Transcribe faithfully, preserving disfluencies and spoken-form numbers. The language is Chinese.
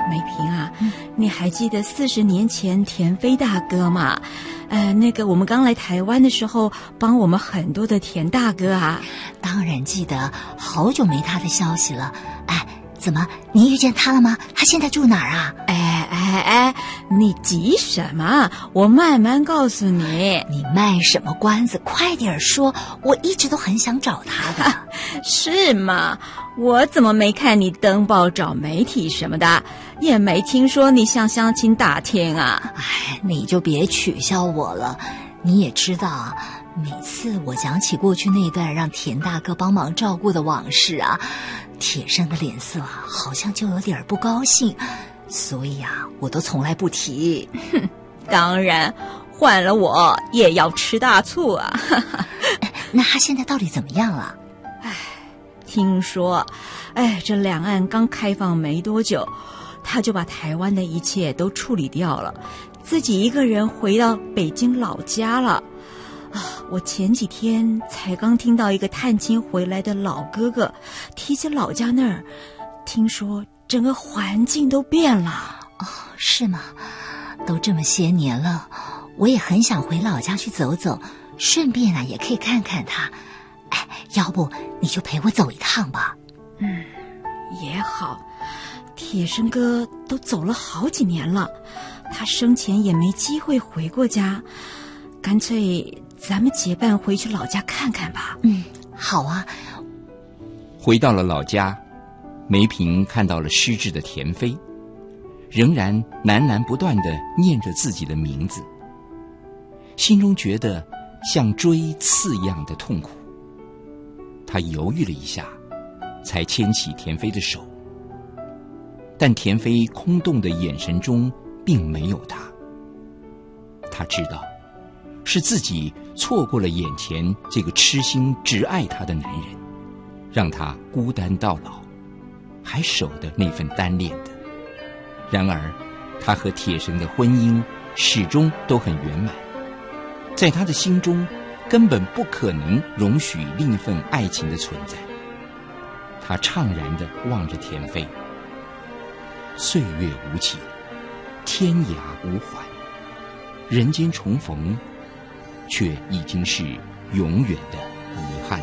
梅萍啊，嗯、你还记得四十年前田飞大哥吗？呃，那个我们刚来台湾的时候，帮我们很多的田大哥啊。 当然记得，好久没他的消息了。哎，怎么你遇见他了吗？他现在住哪儿啊？ 哎哎哎，你急什么？我慢慢告诉你。 你卖什么关子？快点说，我一直都很想找他的。 是吗？我怎么没看你登报找媒体什么的，也没听说你向乡亲打听啊？ 哎，你就别取笑我了。你也知道啊，每次我讲起过去那段让田大哥帮忙照顾的往事啊，铁生的脸色啊好像就有点不高兴，所以啊我都从来不提。 哼，当然换了我也要吃大醋啊。 那他现在到底怎么样了？ 哎，听说哎，这两岸刚开放没多久，他就把台湾的一切都处理掉了，自己一个人回到北京老家了。啊，我前几天才刚听到一个探亲回来的老哥哥提起老家那儿，听说整个环境都变了。 哦，是吗？都这么些年了，我也很想回老家去走走，顺便啊也可以看看他。哎，要不你就陪我走一趟吧。 嗯，也好。铁生哥都走了好几年了，他生前也没机会回过家，干脆咱们结伴回去老家看看吧。 嗯，好啊。 回到了老家，梅萍看到了失智的田飞，仍然喃喃不断地念着自己的名字，心中觉得像锥刺一样的痛苦。他犹豫了一下，才牵起田飞的手，但田飞空洞的眼神中并没有他。他知道是自己错过了眼前这个痴心只爱他的男人，让他孤单到老，还守得那份单恋的。然而他和铁生的婚姻始终都很圆满，在他的心中根本不可能容许另一份爱情的存在。他怅然地望着田飞，岁月无情，天涯无缓，人间重逢却已经是永远的遗憾。